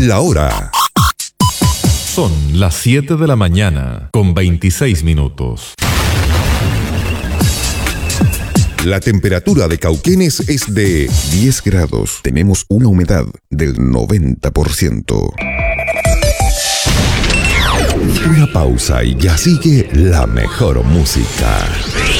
La hora. Son las 7 de la mañana con 26 minutos. La temperatura de Cauquenes es de 10 grados. Tenemos una humedad del 90%. Una pausa y ya sigue la mejor música.